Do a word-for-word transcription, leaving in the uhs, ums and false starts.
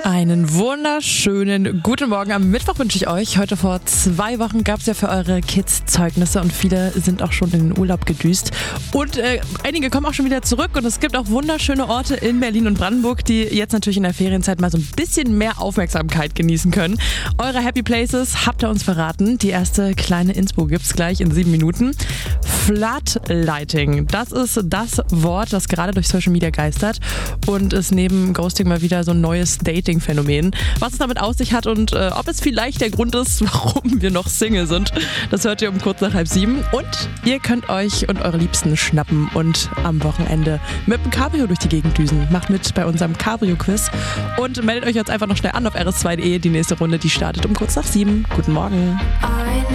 Einen wunderschönen guten Morgen am Mittwoch wünsche ich euch. Heute vor zwei Wochen gab es ja für eure Kids Zeugnisse und viele sind auch schon in den Urlaub gedüst. Und äh, einige kommen auch schon wieder zurück und es gibt auch wunderschöne Orte in Berlin und Brandenburg, die jetzt natürlich in der Ferienzeit mal so ein bisschen mehr Aufmerksamkeit genießen können. Eure Happy Places habt ihr uns verraten. Die erste kleine Inspo gibt's gleich in sieben Minuten. Floodlighting, das ist das Wort, das gerade durch Social Media geistert und ist neben Ghosting mal wieder so ein neues Dating-Phänomen. Was es damit auf sich hat und äh, ob es vielleicht der Grund ist, warum wir noch Single sind, das hört ihr um kurz nach halb sieben. Und ihr könnt euch und eure Liebsten schnappen und am Wochenende mit dem Cabrio durch die Gegend düsen. Macht mit bei unserem Cabrio-Quiz und meldet euch jetzt einfach noch schnell an auf r s zwei punkt d e. Die nächste Runde, die startet um kurz nach sieben. Guten Morgen.